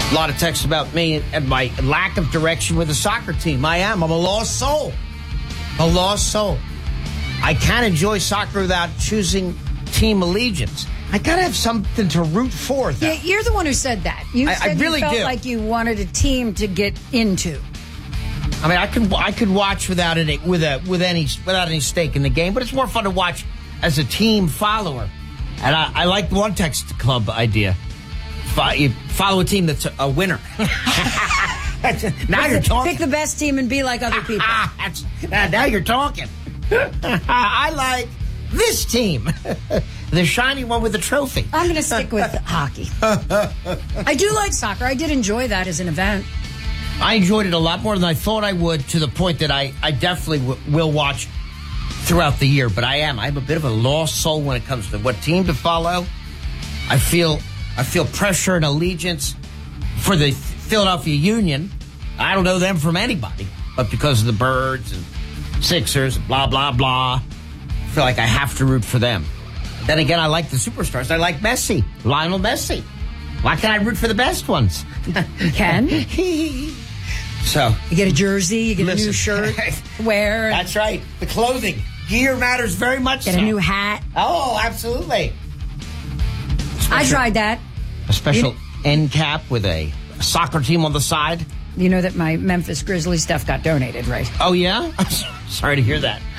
A lot of texts about me and my lack of direction with the soccer team. I'm a lost soul. A lost soul. I can't enjoy soccer without choosing team allegiance. I gotta have something to root for. Though. Yeah, you're the one who said that. You said I really you felt do. like you wanted a team to get into. I mean, I could watch without any stake in the game, but it's more fun to watch as a team follower. And I like the One Text Club idea. You follow a team that's a winner. Now you're talking. Pick the best team and be like other people. Now you're talking. I like this team. The shiny one with the trophy. I'm going to stick with hockey. I do like soccer. I did enjoy that as an event. I enjoyed it a lot more than I thought I would, to the point that I definitely will watch throughout the year. But I'm a bit of a lost soul when it comes to what team to follow. I feel pressure and allegiance for the Philadelphia Union. I don't know them from anybody, but because of the Birds and Sixers, blah, blah, blah, I feel like I have to root for them. Then again, I like the superstars. I like Messi, Lionel Messi. Why can't I root for the best ones? You can. So you get a jersey, you get a new shirt, wear. That's right. The clothing. Gear matters very much. Get a new hat. Oh, absolutely. I tried that. A special end cap with a soccer team on the side. You know that my Memphis Grizzlies stuff got donated, right? Oh, yeah? I'm sorry to hear that.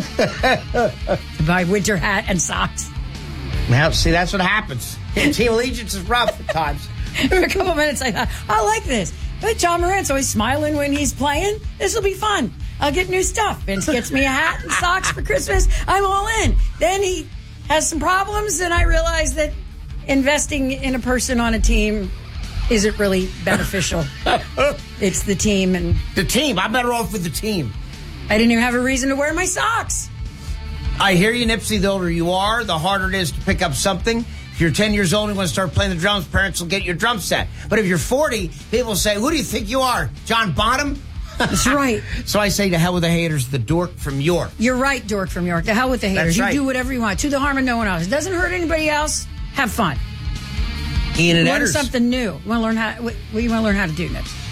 My winter hat and socks. Well, see, that's what happens. Team allegiance is rough at times. For a couple minutes, I thought, I like this. But John Morant's always smiling when he's playing. This will be fun. I'll get new stuff. Vince gets me a hat and socks for Christmas. I'm all in. Then he has some problems, and I realize that investing in a person on a team isn't really beneficial. It's the team. And the team. I'm better off with the team. I didn't even have a reason to wear my socks. I hear you, Nipsey. The older you are, the harder it is to pick up something. If you're 10 years old and want to start playing the drums, parents will get your drum set. But if you're 40, people say, who do you think you are? John Bonham? That's right. So I say, to hell with the haters, the dork from York. You're right, dork from York. To hell with the haters. That's right. You do whatever you want. To the harm of no one else. It doesn't hurt anybody else. Have fun. Ian and Learn Edders. something new. What do you want to learn how to do, Nips?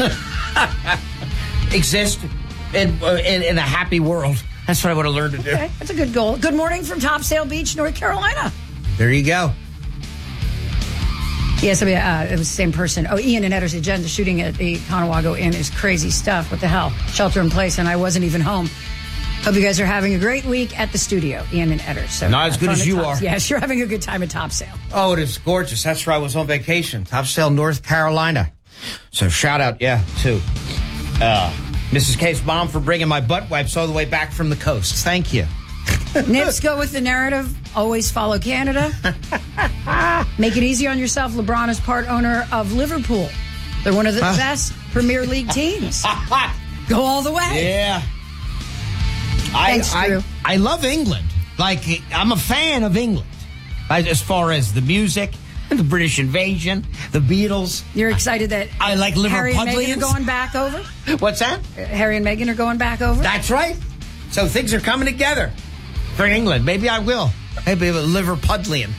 Exist in a happy world. That's what I want to learn to do. Okay, that's a good goal. Good morning from Topsail Beach, North Carolina. There you go. Yes, I mean, it was the same person. Oh, Ian and Edder's agenda shooting at the Conawago Inn is crazy stuff. What the hell? Shelter in place, and I wasn't even home. Hope you guys are having a great week at the studio, Ian and Edders. So, not as good as you are. Yes, you're having a good time at Topsail. Oh, it is gorgeous. That's where I was on vacation. Topsail, North Carolina. So shout out, to Mrs. K's mom for bringing my butt wipes all the way back from the coast. Thank you. Nips, go with the narrative. Always follow Canada. Make it easy on yourself. LeBron is part owner of Liverpool. They're one of the best Premier League teams. Go all the way. Yeah. Thanks, Drew. I love England. Like, I'm a fan of England. As far as the music, the British invasion, the Beatles. You're excited that I like Harry and Liverpudlians. Meghan are going back over? What's that? Harry and Meghan are going back over? That's right. So things are coming together for England. Maybe I will. Maybe a Liverpudlian.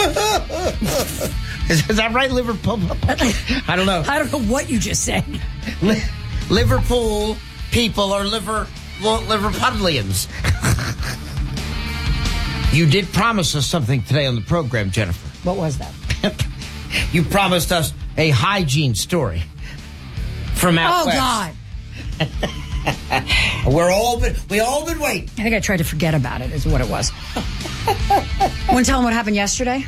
Is that right, Liverpool? I don't know. I don't know what you just said. Liverpool people are Liverpudlians. You did promise us something today on the program, Jennifer. What was that? You promised us a hygiene story from out west. God. We all been waiting. I think I tried to forget about it, is what it was. Want to tell them what happened yesterday?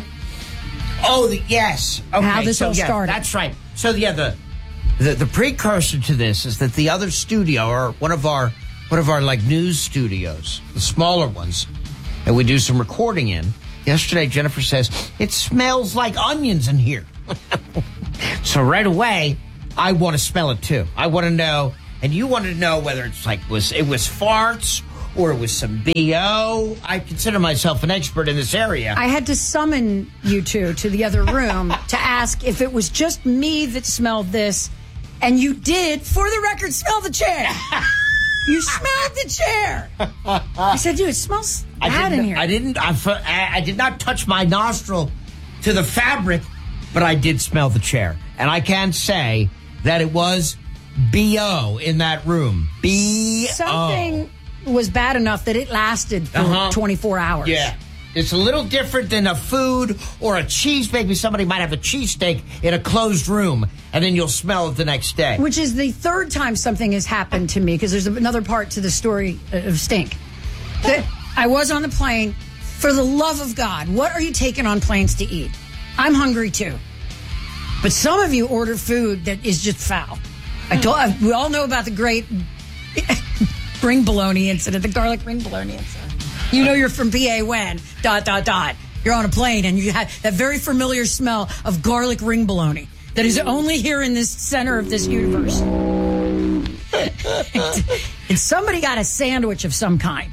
Yes. Okay, how this all started. That's right. So the precursor to this is that the other studio, or one of our like news studios, the smaller ones, that we do some recording in. Yesterday, Jennifer says, it smells like onions in here. So right away, I want to smell it too. I want to know, and you wanted to know whether it's like it was farts or it was some BO. I consider myself an expert in this area. I had to summon you two to the other room to ask if it was just me that smelled this, and you did, for the record, smell the chair. You smelled the chair. I said, dude, it smells bad in here. I did not touch my nostril to the fabric, but I did smell the chair. And I can say that it was B.O. in that room. B.O. Something was bad enough that it lasted for 24 hours. Yeah. It's a little different than a food or a cheese. Maybe somebody might have a cheesesteak in a closed room, and then you'll smell it the next day. Which is the third time something has happened to me, because there's another part to the story of stink. That I was on the plane. For the love of God, what are you taking on planes to eat? I'm hungry too. But some of you order food that is just foul. We all know about the great ring bologna incident, the garlic ring bologna incident. You know you're from PA when, ... You're on a plane and you have that very familiar smell of garlic ring bologna that is only here in this center of this universe. And somebody got a sandwich of some kind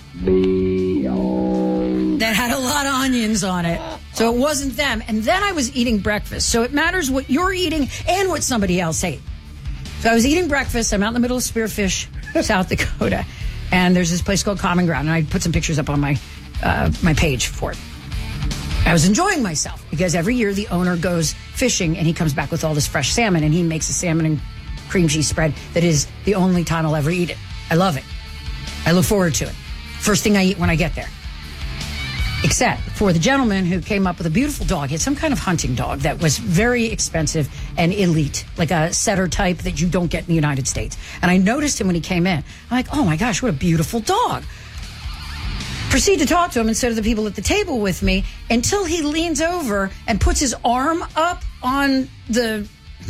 that had a lot of onions on it. So it wasn't them. And then I was eating breakfast. So it matters what you're eating and what somebody else ate. So I was eating breakfast. I'm out in the middle of Spearfish, South Dakota. And there's this place called Common Ground. And I put some pictures up on my page for it. I was enjoying myself because every year the owner goes fishing and he comes back with all this fresh salmon and he makes a salmon and cream cheese spread that is the only time I'll ever eat it. I love it. I look forward to it. First thing I eat when I get there. Except for the gentleman who came up with a beautiful dog. He had some kind of hunting dog that was very expensive and elite, like a setter type that you don't get in the United States. And I noticed him when he came in. I'm like, oh my gosh, what a beautiful dog. Proceed to talk to him instead of the people at the table with me until he leans over and puts his arm up on the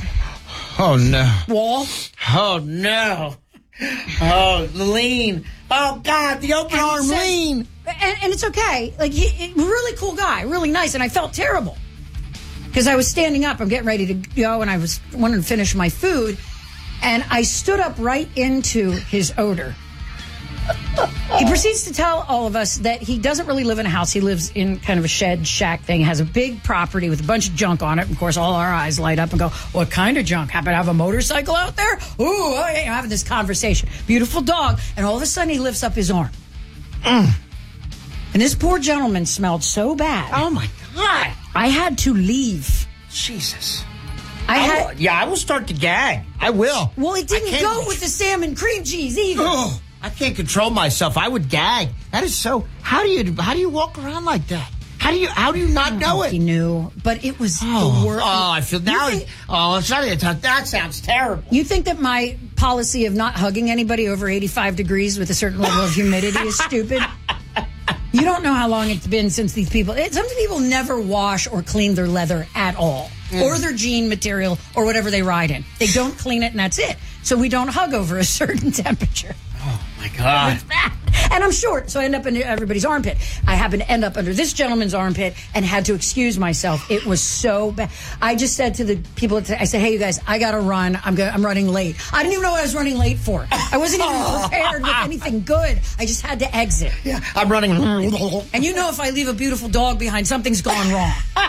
wall. Oh, no. Oh, the lean. Oh, God, the open arm lean. And it's okay. Like, really cool guy, really nice. And I felt terrible because I was standing up. I'm getting ready to go, and I was wanting to finish my food. And I stood up right into his odor. He proceeds to tell all of us that he doesn't really live in a house. He lives in kind of a shed shack thing, has a big property with a bunch of junk on it. Of course, all our eyes light up and go, what kind of junk? Happen to have a motorcycle out there? Ooh, having this conversation. Beautiful dog. And all of a sudden, he lifts up his arm. And this poor gentleman smelled so bad. Oh, my God. I had to leave. Jesus. I will start to gag. I will. Well, it didn't go with the salmon cream cheese either. Oh, I can't control myself. I would gag. That is so. How do you walk around like that? How do you not know it? He knew, but it was the worst. Oh, I feel now. It's not. That sounds terrible. You think that my policy of not hugging anybody over 85 degrees with a certain level of humidity is stupid? You don't know how long it's been since these people. Some people never wash or clean their leather at all, or their jean material, or whatever they ride in. They don't clean it, and that's it. So we don't hug over a certain temperature. Oh my God! And I'm short, so I end up in everybody's armpit. I happen to end up under this gentleman's armpit and had to excuse myself. It was so bad. I just said to the people, I said, "Hey, you guys, I gotta run. I'm running late. I didn't even know what I was running late for. I wasn't even prepared with anything good. I just had to exit. Yeah, I'm running. And you know, if I leave a beautiful dog behind, something's gone wrong."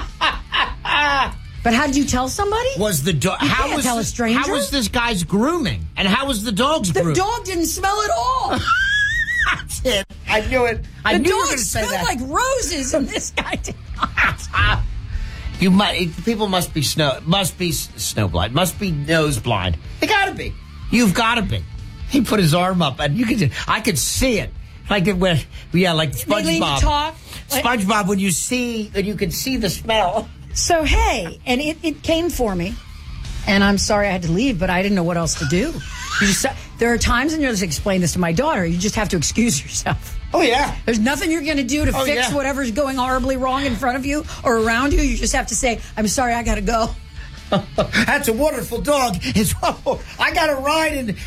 But how did you tell somebody? Was the dog? How was tell a stranger? How was this guy's grooming? And how was the dog's grooming? The dog didn't smell at all. That's it. I knew it. I knew you were going to say that. The dog smelled like roses, and this guy did not. People must be snow blind. Must be nose blind. They gotta be. You've gotta be. He put his arm up, and I could see it. Like it went. Yeah, like SpongeBob. They lean to talk. SpongeBob, when you could see the smell. So, hey, and it came for me, and I'm sorry I had to leave, but I didn't know what else to do. There are times, and you'll just explain this to my daughter, you just have to excuse yourself. Oh, yeah. There's nothing you're going to do to fix whatever's going horribly wrong in front of you or around you. You just have to say, I'm sorry, I got to go. That's a wonderful dog. I got to ride and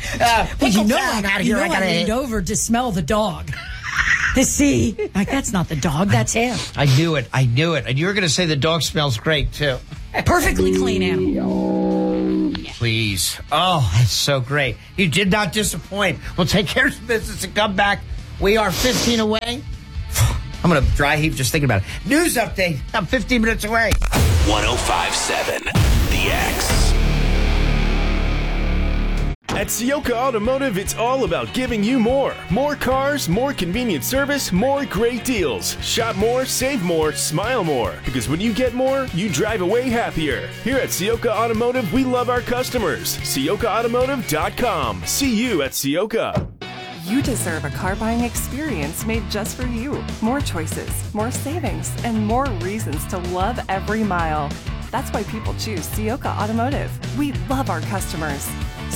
I leaned over to smell the dog. To see, like, that's not the dog, that's him. I knew it. And you were going to say the dog smells great, too. Perfectly clean animal. Please. Oh, that's so great. You did not disappoint. We'll take care of business and come back. We are 15 away. I'm going to dry heave just thinking about it. News update. I'm 15 minutes away. 105.7 The X. At Sioka Automotive, it's all about giving you more. More cars, more convenient service, more great deals. Shop more, save more, smile more. Because when you get more, you drive away happier. Here at Sioka Automotive, we love our customers. SiokaAutomotive.com. See you at Sioka. You deserve a car buying experience made just for you. More choices, more savings, and more reasons to love every mile. That's why people choose Sioka Automotive. We love our customers.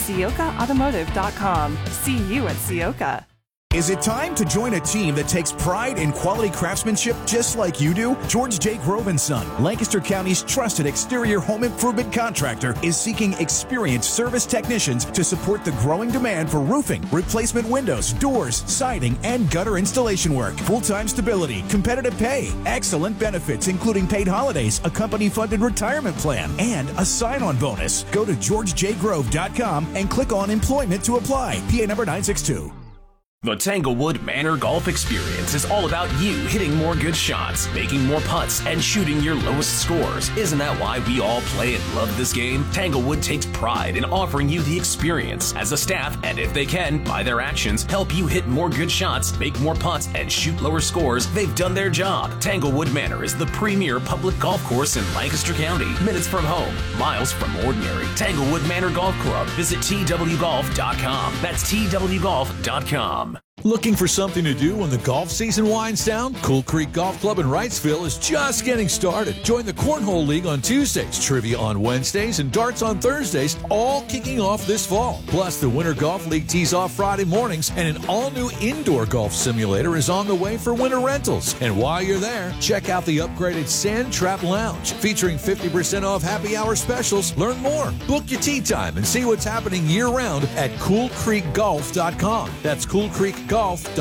SiokaAutomotive.com. See you at Sioka. Is it time to join a team that takes pride in quality craftsmanship just like you do? George J. Grove & Son, Lancaster County's trusted exterior home improvement contractor, is seeking experienced service technicians to support the growing demand for roofing, replacement windows, doors, siding, and gutter installation work. Full-time stability, competitive pay, excellent benefits including paid holidays, a company-funded retirement plan, and a sign-on bonus. Go to georgejgrove.com and click on Employment to apply. PA number 962. The Tanglewood Manor Golf Experience is all about you hitting more good shots, making more putts, and shooting your lowest scores. Isn't that why we all play and love this game? Tanglewood takes pride in offering you the experience as a staff, and if they can, by their actions, help you hit more good shots, make more putts, and shoot lower scores. They've done their job. Tanglewood Manor is the premier public golf course in Lancaster County. Minutes from home, miles from ordinary. Tanglewood Manor Golf Club. Visit twgolf.com. That's twgolf.com. Looking for something to do when the golf season winds down? Cool Creek Golf Club in Wrightsville is just getting started. Join the Cornhole League on Tuesdays, trivia on Wednesdays, and darts on Thursdays, all kicking off this fall. Plus, the Winter Golf League tees off Friday mornings, and an all-new indoor golf simulator is on the way for winter rentals. And while you're there, check out the upgraded Sand Trap Lounge, featuring 50% off happy hour specials. Learn more, book your tee time, and see what's happening year-round at CoolCreekGolf.com. That's CoolCreekGolf.com.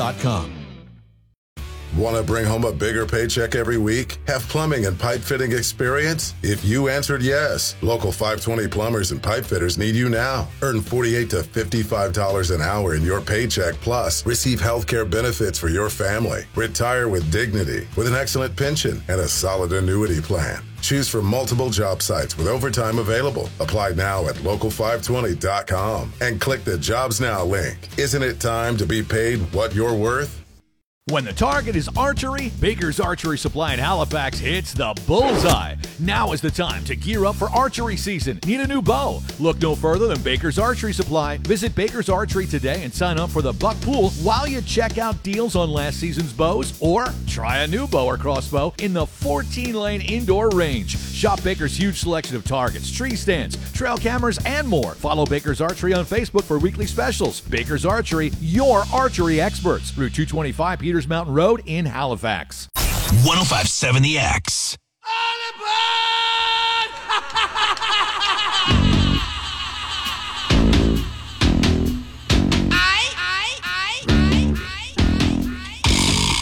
Want to bring home a bigger paycheck every week? Have plumbing and pipe fitting experience? If you answered yes, local 520 plumbers and pipe fitters need you now. Earn $48 to $55 an hour in your paycheck, plus receive health care benefits for your family. Retire with dignity, with an excellent pension and a solid annuity plan. Choose from multiple job sites with overtime available. Apply now at local520.com and click the Jobs Now link. Isn't it time to be paid what you're worth? When the target is archery, Baker's Archery Supply in Halifax hits the bullseye. Now is the time to gear up for archery season. Need a new bow? Look no further than Baker's Archery Supply. Visit Baker's Archery today and sign up for the Buck Pool while you check out deals on last season's bows, or try a new bow or crossbow in the 14-lane indoor range. Shop Baker's huge selection of targets, tree stands, trail cameras, and more. Follow Baker's Archery on Facebook for weekly specials. Baker's Archery, your archery experts. Route 225 Peters Mountain Road in Halifax. 105.7 The X.